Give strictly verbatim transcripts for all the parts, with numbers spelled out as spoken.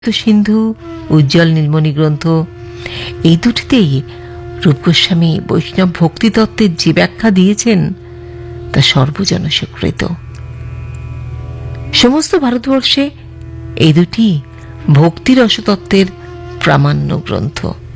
সিন্ধু, উজ্জ্বল নীলমণি গ্রন্থ, এই দুটিতেই রূপ গোস্বামী বৈষ্ণব ভক্তিতত্ত্বের যে ব্যাখ্যা দিয়েছেন তা সর্বজন স্বীকৃত। সমস্ত ভারতবর্ষে এই দুটি ভক্তি রসতত্ত্বের প্রামাণ্য গ্রন্থ।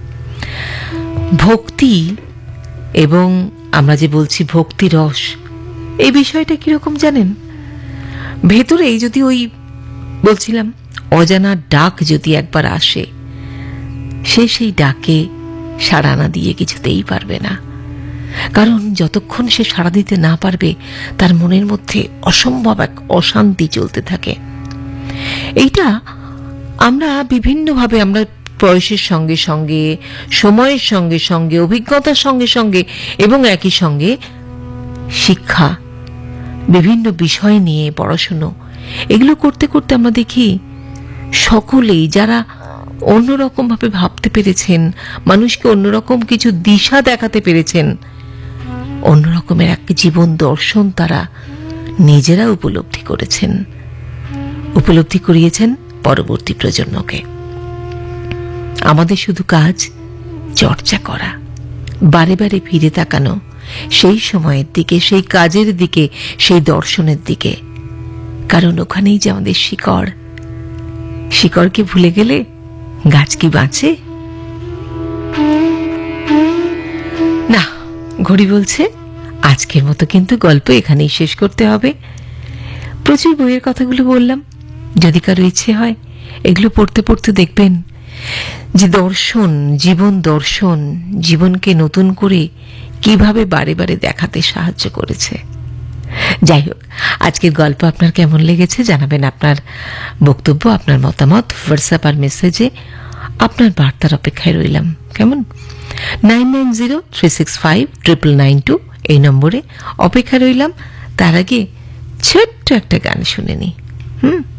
ভক্তি এবং আমরা যে বলছি ভক্তি রস, এই বিষয়টা কিরকম জানেন? ভেতরে যদি ওই বলছিলাম অজানা ডাক যদি একবার আসে, সে সেই ডাকে সাড়া না দিয়ে কিছুতেই পারবে না। কারণ যতক্ষণ সে সাড়া দিতে না পারবে তার মনের মধ্যে অসম্ভব এক অশান্তি চলতে থাকে। এইটা আমরা বিভিন্নভাবে আমরা বয়সের সঙ্গে সঙ্গে, সময়ের সঙ্গে সঙ্গে, অভিজ্ঞতার সঙ্গে সঙ্গে এবং একই সঙ্গে শিক্ষা, বিভিন্ন বিষয় নিয়ে পড়াশুনো, এগুলো করতে করতে আমরা দেখি সকলেই যারা অন্যরকম ভাবে ভাবতে পেরেছেন, মানুষকে অন্যরকম কিছু দিশা দেখাতে পেরেছেন, অন্যরকমের এক জীবন দর্শন তারা নিজেরা উপলব্ধি করেছেন, উপলব্ধি করিয়েছেন পরবর্তী প্রজন্মকে। আমাদের শুধু কাজ চর্চা করা, বারে বারে ফিরে তাকানো সেই সময়ের দিকে, সেই কাজের দিকে, সেই দর্শনের দিকে। কারণ ওখানেই যে আমাদের শিকড়। শিকড়কে ভুলে গেলে গাছ কি বাঁচে? না, ঘড়ি বলছে আজকের মতো কিন্তু গল্প এখানেই শেষ করতে হবে। প্রচুর বইয়ের কথাগুলো বললাম, যদি কারো ইচ্ছে হয় এগুলো পড়তে পড়তে দেখবেন যে দর্শন, জীবন দর্শন জীবনকে নতুন করে কিভাবে বারে বারে দেখাতে সাহায্য করেছে। যাই হোক, আজকের গল্প আপনার কেমন লেগেছে জানাবেন। আপনার বক্তব্য, আপনার মতামত হোয়াটসঅ্যাপ আর মেসেজে আপনার বার্তার অপেক্ষায় রইলাম। কেমন? Nine nine zero three six five triple nine two এই নম্বরে অপেক্ষা রইলাম। তার আগে ছোট্ট একটা গান শুনে নি। হুম